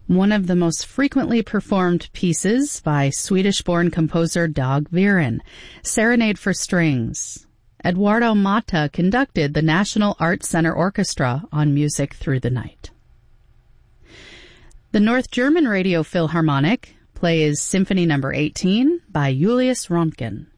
one of the most frequently performed pieces by Swedish-born composer Dag Viren, Serenade for Strings. Eduardo Mata conducted the National Arts Center Orchestra on Music Through the Night. The North German Radio Philharmonic plays Symphony No. 18 by Julius Röntgen.